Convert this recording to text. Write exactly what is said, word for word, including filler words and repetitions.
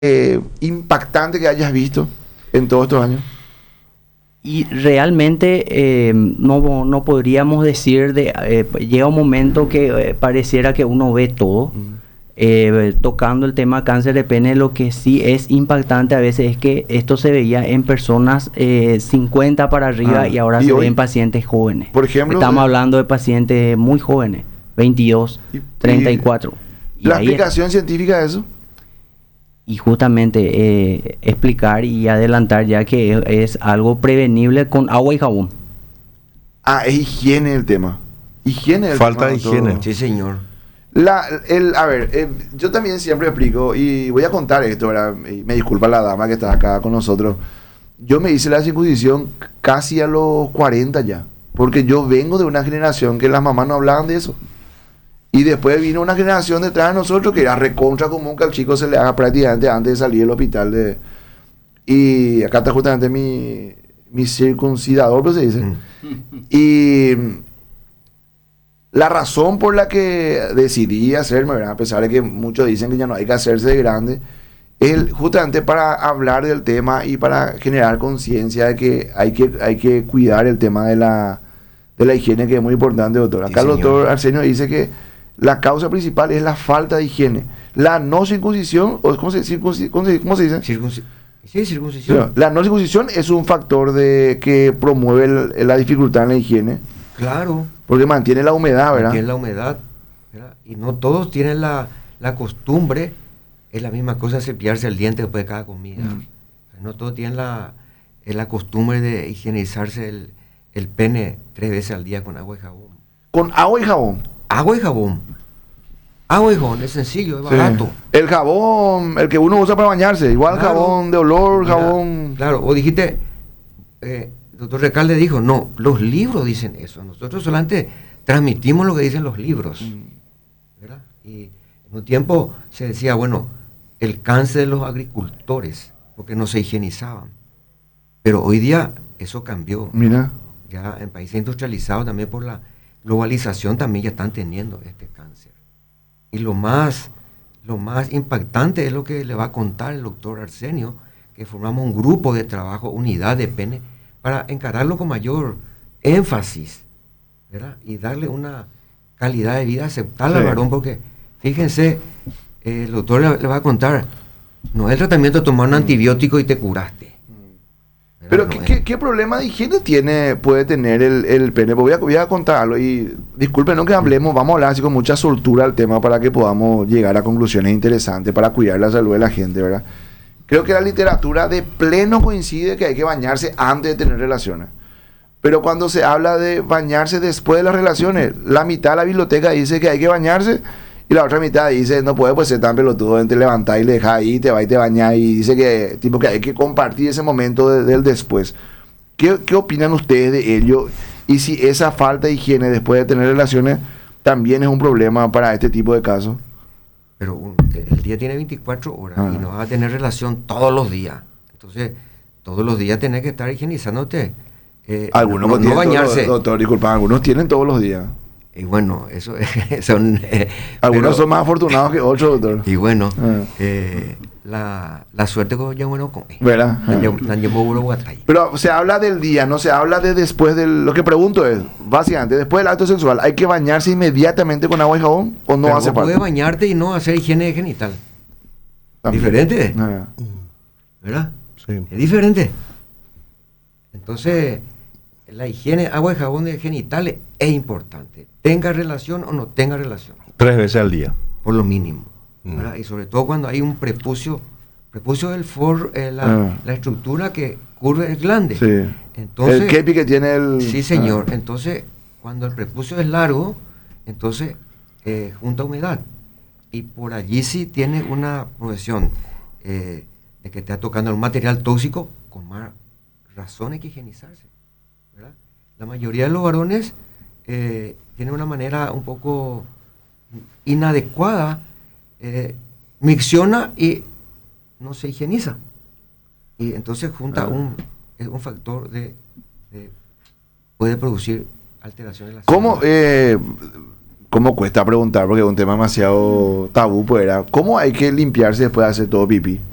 eh, impactante que hayas visto en todos estos años? Y realmente eh, no, no podríamos decir, de eh, llega un momento que eh, pareciera que uno ve todo. Mm. Eh, tocando el tema cáncer de pene, lo que sí es impactante a veces es que esto se veía en personas eh, cincuenta para arriba, ah, y ahora y se hoy, ve en pacientes jóvenes. Por ejemplo, estamos eh, hablando de pacientes muy jóvenes, veintidós, y, treinta y cuatro. Y ¿La explicación está. científica de eso? Y justamente eh, explicar y adelantar ya que es, es algo prevenible con agua y jabón. Ah, es higiene el tema. Higiene el Falta tema, de higiene. Todo. Sí, señor. La, el, a ver, eh, yo también siempre explico, y voy a contar esto, ¿verdad? Y me disculpa la dama que está acá con nosotros. Yo me hice la circuncisión casi a los cuarenta ya, porque yo vengo de una generación que las mamás no hablaban de eso. Y después vino una generación detrás de nosotros que era recontra común que al chico se le haga prácticamente antes de salir del hospital. De, y acá está justamente mi, mi circuncidador, pues se dice. Mm. Y la razón por la que decidí hacerme, ¿verdad? A pesar de que muchos dicen que ya no hay que hacerse de grande, es justamente para hablar del tema y para generar conciencia de que hay que hay que cuidar el tema de la, de la higiene, que es muy importante, doctor. Acá sí, el doctor Arsenio dice que la causa principal es la falta de higiene. La no circuncisión, o ¿cómo se, circunci, cómo se, cómo se dice? Circunci sí, circuncisión. No, la no circuncisión es un factor de que promueve el, la dificultad en la higiene. Claro. Porque mantiene la humedad, ¿verdad? Mantiene la humedad, ¿verdad? Y no todos tienen la, la costumbre, es la misma cosa cepillarse el diente después de cada comida. Mm. No todos tienen la, la costumbre de higienizarse el, el pene tres veces al día con agua y jabón. ¿Con agua y jabón? Agua y jabón. Agua y jabón, es sencillo, es barato. Sí. El jabón, el que uno usa para bañarse, igual claro. Jabón de olor, Mira, jabón... Claro, o dijiste... Eh, doctor Recalde dijo, no, los libros dicen eso, nosotros solamente transmitimos lo que dicen los libros, ¿verdad? Y en un tiempo se decía, bueno, el cáncer de los agricultores, porque no se higienizaban, pero hoy día eso cambió. Mira. Ya en países industrializados también por la globalización también ya están teniendo este cáncer. Y lo más, lo más impactante es lo que le va a contar el doctor Arsenio, que formamos un grupo de trabajo, unidad de pene, para encararlo con mayor énfasis, ¿verdad? Y darle una calidad de vida aceptable sí. al varón, porque fíjense, eh, el doctor le, le va a contar, no es el tratamiento de tomar un antibiótico y te curaste. Pero no ¿qué, ¿qué, ¿qué problema de higiene tiene, puede tener el, el pene? Voy a, voy a contarlo y disculpen no que hablemos, vamos a hablar así con mucha soltura al tema para que podamos llegar a conclusiones interesantes para cuidar la salud de la gente, ¿verdad? Creo que la literatura de pleno coincide que hay que bañarse antes de tener relaciones. Pero cuando se habla de bañarse después de las relaciones, la mitad de la biblioteca dice que hay que bañarse y la otra mitad dice, no puede pues, ser tan pelotudo, te levantás y le dejas ahí, te vas y te bañas, y dice que, tipo, que hay que compartir ese momento de, del después. ¿Qué, ¿Qué opinan ustedes de ello? Y si esa falta de higiene después de tener relaciones también es un problema para este tipo de casos. Pero un, el día tiene veinticuatro horas ah. y no vas a tener relación todos los días. Entonces, todos los días tenés que estar higienizándote. Eh, algunos no, no bañarse. Todos, doctor, disculpa, algunos tienen todos los días. Y bueno, eso es, son... Eh, algunos pero, son más afortunados que otros, doctor. Y bueno, ah. eh, la, la suerte con ya bueno con... ¿Verdad? Pero se habla del día, no se habla de después del... Lo que pregunto es, básicamente, después del acto sexual, ¿hay que bañarse inmediatamente con agua y jabón o no pero hace falta? Puedes bañarte y no hacer higiene genital. También. ¿Diferente? Ah. ¿Verdad? Sí. Es diferente. Entonces, la higiene, agua y jabón de genitales es importante. Tenga relación o no tenga relación. Tres veces al día. Por lo mínimo. ¿verdad? Y sobre todo cuando hay un prepucio, prepucio del for, eh, la, ah. la estructura que curve el glande. Sí. Entonces, el kepi que tiene el... Sí, señor. Ah. Entonces, cuando el prepucio es largo, entonces eh, junta humedad. Y por allí sí tiene una progresión eh, de que te está tocando un material tóxico, con más razón hay que higienizarse, ¿verdad? La mayoría de los varones eh, tienen una manera un poco inadecuada, eh, micciona y no se higieniza. Y entonces junta ah. un, un factor de, de... puede producir alteraciones en la ¿Cómo, eh, ¿Cómo cuesta preguntar? Porque es un tema demasiado tabú, pues era. ¿Cómo hay que limpiarse después de hacer todo pipí?